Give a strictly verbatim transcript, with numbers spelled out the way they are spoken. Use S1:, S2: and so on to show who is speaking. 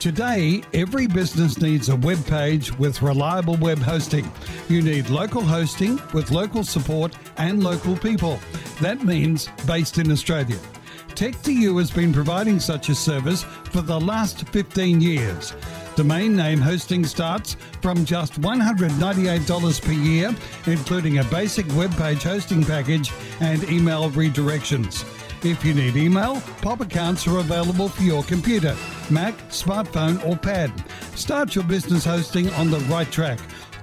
S1: Today, every business needs a web page with reliable web hosting. You need local hosting with local support and local people. That means based in Australia. Tech two U has been providing such a service for the last fifteen years. Domain name hosting starts from just one hundred ninety-eight dollars per year, including a basic web page hosting package and email redirections. If you need email, Pop accounts are available for your computer, Mac, smartphone or pad. Start your business hosting on the right track.